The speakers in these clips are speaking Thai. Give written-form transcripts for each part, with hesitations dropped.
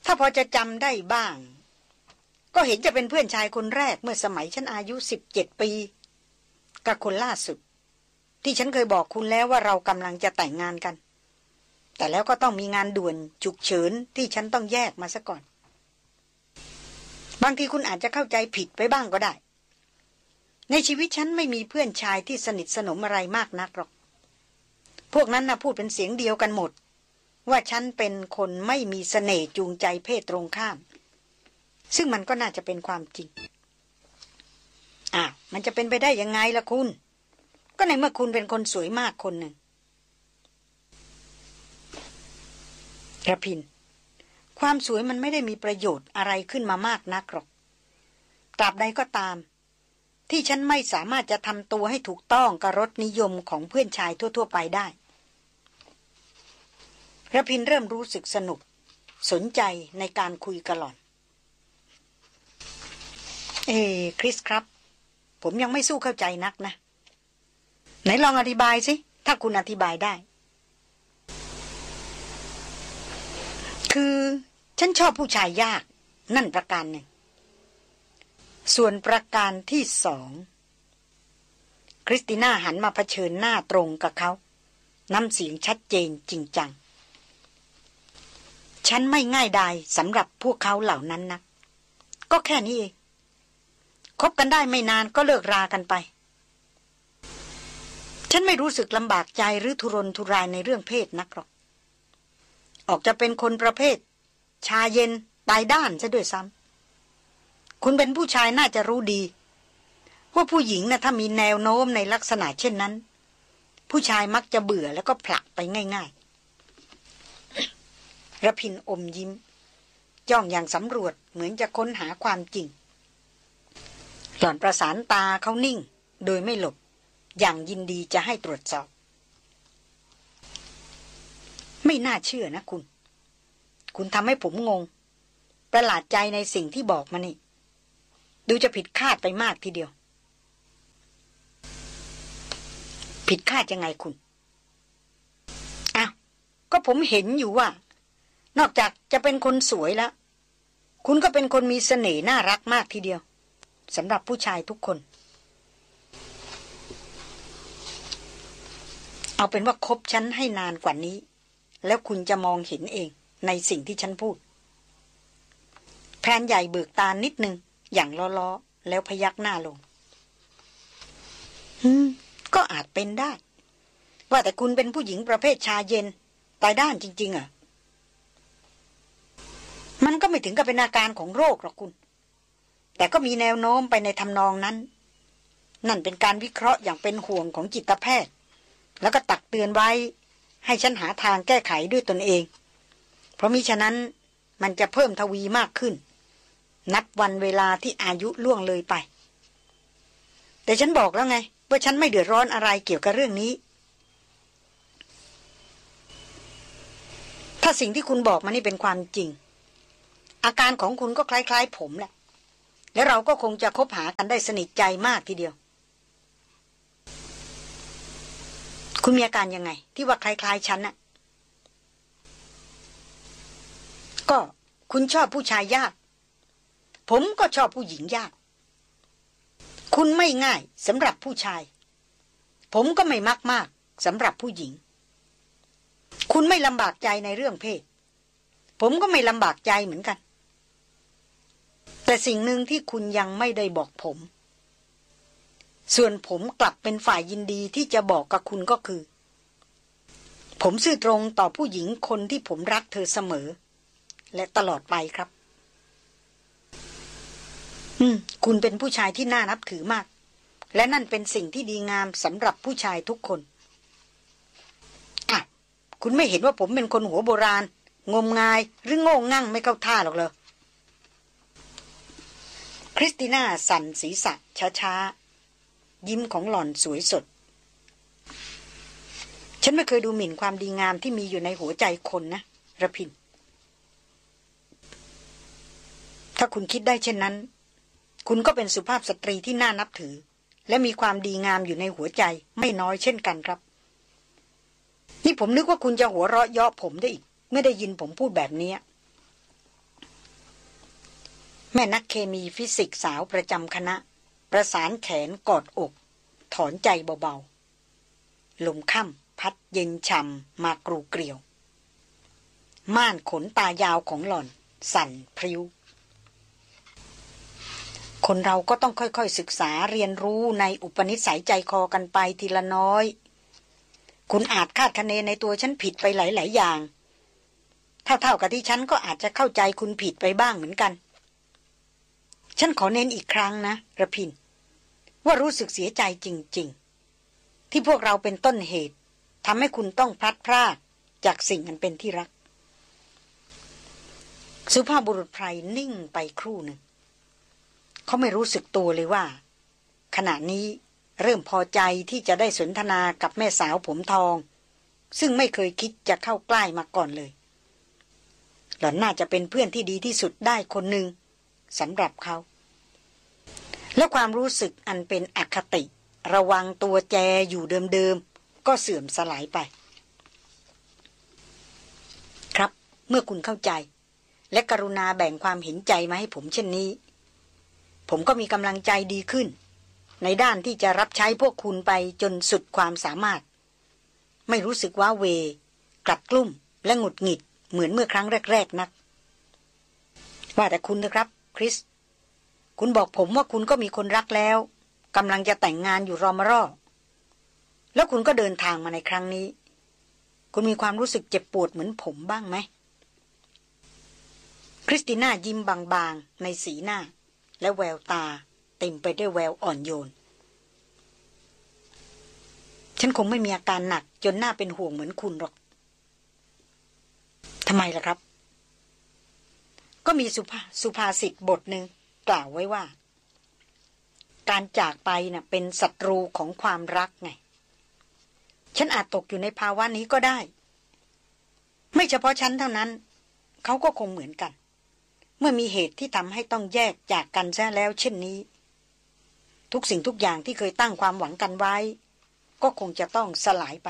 ถ้าพอจะจำได้บ้างก็เห็นจะเป็นเพื่อนชายคนแรกเมื่อสมัยฉันอายุ17 ปีกับคนล่าสุดที่ฉันเคยบอกคุณแล้วว่าเรากำลังจะแต่งงานกันแต่แล้วก็ต้องมีงานด่วนฉุกเฉินที่ฉันต้องแยกมาซะก่อนบางทีคุณอาจจะเข้าใจผิดไปบ้างก็ได้ในชีวิตฉันไม่มีเพื่อนชายที่สนิทสนมอะไรมากนักหรอกพวกนั้นน่ะพูดเป็นเสียงเดียวกันหมดว่าฉันเป็นคนไม่มีเสน่ห์จูงใจเพศตรงข้ามซึ่งมันก็น่าจะเป็นความจริงมันจะเป็นไปได้ยังไงล่ะคุณก็ในเมื่อคุณเป็นคนสวยมากคนหนึ่งระพินความสวยมันไม่ได้มีประโยชน์อะไรขึ้นมามากนักหรอกตราบใดก็ตามที่ฉันไม่สามารถจะทำตัวให้ถูกต้องกับรสนิยมของเพื่อนชายทั่วๆไปได้ระพินเริ่มรู้สึกสนุกสนใจในการคุยกับหล่อนคริสครับผมยังไม่สู้เข้าใจนักนะไหนลองอธิบายสิถ้าคุณอธิบายได้คือฉันชอบผู้ชายยากนั่นประการหนึ่งส่วนประการที่สองคริสติน่าหันมาเผชิญหน้าตรงกับเขาน้ำเสียงชัดเจนจริงจังฉันไม่ง่ายดายสำหรับพวกเขาเหล่านั้นนะก็แค่นี้เองคบกันได้ไม่นานก็เลิกรากันไปฉันไม่รู้สึกลำบากใจหรือทุรนทุรายในเรื่องเพศนักหรอกออกจะเป็นคนประเภทชาเย็นตายด้านซะด้วยซ้ำคุณเป็นผู้ชายน่าจะรู้ดีว่าผู้หญิงนะถ้ามีแนวโน้มในลักษณะเช่นนั้นผู้ชายมักจะเบื่อแล้วก็ผลักไปง่ายๆระพินอมยิ้มจ้องอย่างสำรวจเหมือนจะค้นหาความจริงหล่อนประสานตาเขานิ่งโดยไม่หลบอย่างยินดีจะให้ตรวจสอบไม่น่าเชื่อนะคุณทำให้ผมงงประหลาดใจในสิ่งที่บอกมานี่ดูจะผิดคาดไปมากทีเดียวผิดคาดยังไงคุณก็ผมเห็นอยู่ว่านอกจากจะเป็นคนสวยแล้วคุณก็เป็นคนมีเสน่ห์น่ารักมากทีเดียวสำหรับผู้ชายทุกคนเอาเป็นว่าคบฉันให้นานกว่านี้แล้วคุณจะมองเห็นเองในสิ่งที่ฉันพูดแพรนใหญ่เบิกตานิดนึงอย่างล้อๆแล้วพยักหน้าลงก็อาจเป็นได้ว่าแต่คุณเป็นผู้หญิงประเภทชาเย็นตายด้านจริงๆมันก็ไม่ถึงกับเป็นอาการของโรคหรอกคุณแต่ก็มีแนวโน้มไปในทำนองนั้นนั่นเป็นการวิเคราะห์อย่างเป็นห่วงของจิตแพทย์แล้วก็ตักเตือนไว้ให้ฉันหาทางแก้ไขด้วยตนเองเพราะมิฉะนั้นมันจะเพิ่มทวีมากขึ้นนับวันเวลาที่อายุล่วงเลยไปแต่ฉันบอกแล้วไงว่าฉันไม่เดือดร้อนอะไรเกี่ยวกับเรื่องนี้ถ้าสิ่งที่คุณบอกมานี่เป็นความจริงอาการของคุณก็คล้ายๆผมแหละแล้วเราก็คงจะคบหากันได้สนิทใจมากทีเดียวคุณมีอาการยังไงที่ว่าคล้ายๆฉันน่ะก็คุณชอบผู้ชายยากผมก็ชอบผู้หญิงยากคุณไม่ง่ายสำหรับผู้ชายผมก็ไม่มากสำหรับผู้หญิงคุณไม่ลำบากใจในเรื่องเพศผมก็ไม่ลำบากใจเหมือนกันแต่สิ่งหนึ่งที่คุณยังไม่ได้บอกผมส่วนผมกลับเป็นฝ่ายยินดีที่จะบอกกับคุณก็คือผมซื่อตรงต่อผู้หญิงคนที่ผมรักเธอเสมอและตลอดไปครับคุณเป็นผู้ชายที่น่านับถือมากและนั่นเป็นสิ่งที่ดีงามสำหรับผู้ชายทุกคนคุณไม่เห็นว่าผมเป็นคนหัวโบราณงมงายหรือโง่งั่งไม่เข้าท่าหรอกเหรอคริสติน่าสั่นศีรษะช้าๆยิ้มของหล่อนสวยสดฉันไม่เคยดูหมิ่นความดีงามที่มีอยู่ในหัวใจคนนะระพินถ้าคุณคิดได้เช่นนั้นคุณก็เป็นสุภาพสตรีที่น่านับถือและมีความดีงามอยู่ในหัวใจไม่น้อยเช่นกันครับนี่ผมนึกว่าคุณจะหัวเราะเยาะผมได้อีกเมื่อได้ยินผมพูดแบบนี้แม่นักเคมีฟิสิกส์สาวประจำคณะประสานแขนกอดอกถอนใจเบาๆลมค่ำพัดเย็นฉ่ำมากรูเกลียวม่านขนตายาวของหล่อนสั่นพริ้วคนเราก็ต้องค่อยๆศึกษาเรียนรู้ในอุปนิสัยใจคอกันไปทีละน้อยคุณอาจคาดคะเนในตัวฉันผิดไปหลายๆอย่างเท่าๆกับที่ฉันก็อาจจะเข้าใจคุณผิดไปบ้างเหมือนกันฉันขอเน้นอีกครั้งนะระพินว่ารู้สึกเสียใจจริงๆที่พวกเราเป็นต้นเหตุทำให้คุณต้องพลัดพรากจากสิ่งอันเป็นที่รักสุภาพบุรุษไพรนิ่งไปครู่หนึ่งเขาไม่รู้สึกตัวเลยว่าขณะนี้เริ่มพอใจที่จะได้สนทนากับแม่สาวผมทองซึ่งไม่เคยคิดจะเข้าใกล้มาก่อนเลยหล่อนน่าจะเป็นเพื่อนที่ดีที่สุดได้คนหนึ่งสำหรับเขาและความรู้สึกอันเป็นอคติระวังตัวแจอยู่เดิมๆก็เสื่อมสลายไปครับเมื่อคุณเข้าใจและกรุณาแบ่งความเห็นใจมาให้ผมเช่นนี้ผมก็มีกำลังใจดีขึ้นในด้านที่จะรับใช้พวกคุณไปจนสุดความสามารถไม่รู้สึกว้าเหวกลัดกลุ้มและหงุดหงิดเหมือนเมื่อครั้งแรกๆนักว่าแต่คุณนะครับคริสคุณบอกผมว่าคุณก็มีคนรักแล้วกำลังจะแต่งงานอยู่รอมารอแล้วคุณก็เดินทางมาในครั้งนี้คุณมีความรู้สึกเจ็บปวดเหมือนผมบ้างไหมคริสติน่ายิ้มบางๆในสีหน้าและแววตาเต็มไปด้วยแววอ่อนโยนฉันคงไม่มีอาการหนักจนน่าเป็นห่วงเหมือนคุณหรอกทำไมล่ะครับก็มีสุภาษิตบทหนึ่งกล่าวไว้ว่าการจากไปน่ะเป็นศัตรูของความรักไงฉันอาจตกอยู่ในภาวะนี้ก็ได้ไม่เฉพาะฉันเท่านั้นเขาก็คงเหมือนกันเมื่อมีเหตุที่ทำให้ต้องแยกจากกันซะแล้วเช่นนี้ทุกสิ่งทุกอย่างที่เคยตั้งความหวังกันไว้ก็คงจะต้องสลายไป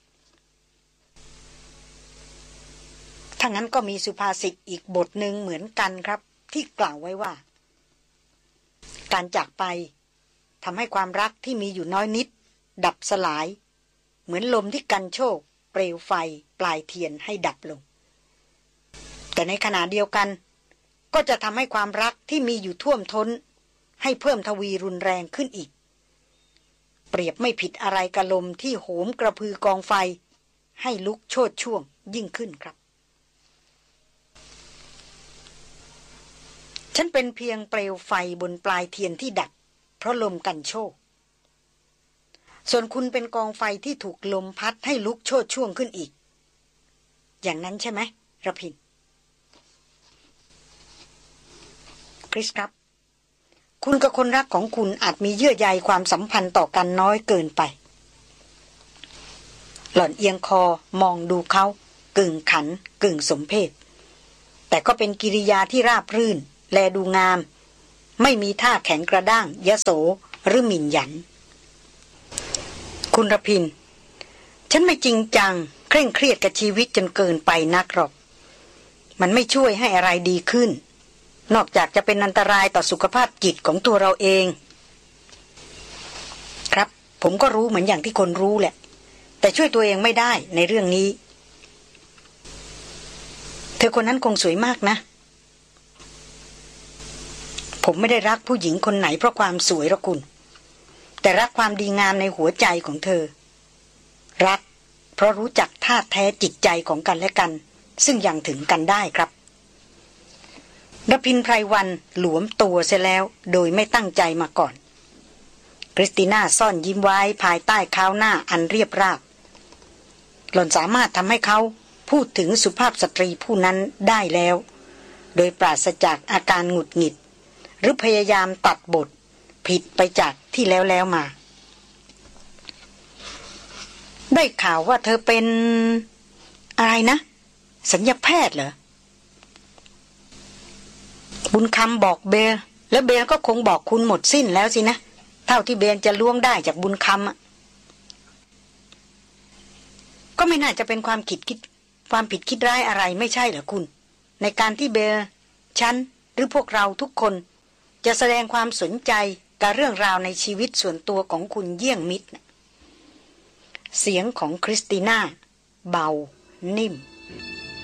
ถ้างั้นก็มีสุภาษิตอีกบทหนึ่งเหมือนกันครับที่กล่าวไว้ว่าการจากไปทำให้ความรักที่มีอยู่น้อยนิดดับสลายเหมือนลมที่กันโชกเปลวไฟปลายเทียนให้ดับลงแต่ในขณะเดียวกันก็จะทำให้ความรักที่มีอยู่ท่วมท้นให้เพิ่มทวีรุนแรงขึ้นอีกเปรียบไม่ผิดอะไรกับลมที่โหมกระพือกองไฟให้ลุกโชติช่วงยิ่งขึ้นครับฉันเป็นเพียงเปลวไฟบนปลายเทียนที่ดับเพราะลมกันโชกส่วนคุณเป็นกองไฟที่ถูกลมพัดให้ลุกโชติช่วงขึ้นอีกอย่างนั้นใช่ไหมระพินคริสครับคุณกับคนรักของคุณอาจมีเยื่อใยความสัมพันธ์ต่อกันน้อยเกินไปหล่อนเอียงคอมองดูเขากึ่งขันกึ่งสมเพชแต่ก็เป็นกิริยาที่ราบรื่นแลดูงามไม่มีท่าแข็งกระด้างยโสหรือหมิ่นหยันคุณระพินฉันไม่จริงจังเคร่งเครียดกับชีวิตจนเกินไปนักหรอกมันไม่ช่วยให้อะไรดีขึ้นนอกจากจะเป็นอันตรายต่อสุขภาพจิตของตัวเราเองครับผมก็รู้เหมือนอย่างที่คนรู้แหละแต่ช่วยตัวเองไม่ได้ในเรื่องนี้เธอคนนั้นคงสวยมากนะผมไม่ได้รักผู้หญิงคนไหนเพราะความสวยหรอกคุณแต่รักความดีงามในหัวใจของเธอรักเพราะรู้จักท่าแท้จิตใจของกันและกันซึ่งยังถึงกันได้ครับรพินไพรวันหลวมตัวเสียแล้วโดยไม่ตั้งใจมาก่อนคริสติน่าซ่อนยิ้มไว้ภายใต้ข้าวหน้าอันเรียบราบหล่อนสามารถทำให้เขาพูดถึงสุภาพสตรีผู้นั้นได้แล้วโดยปราศจากอาการหงุดหงิดหรือพยายามตัดบทผิดไปจากที่แล้วมาได้ข่าวว่าเธอเป็นอะไรนะศัลยแพทย์เหรอบุญคำบอกเบลแล้วเบลก็คงบอกคุณหมดสิ้นแล้วสินะเท่าที่เบลจะล่วงได้จากบุญคำก็ไม่น่าจะเป็นความผิดคิดร้ายอะไรไม่ใช่เหรอคุณในการที่เบลฉันหรือพวกเราทุกคนจะแสดงความสนใจกับเรื่องราวในชีวิตส่วนตัวของคุณเยี่ยงมิตรเสียงของคริสติน่าเบานิ่ม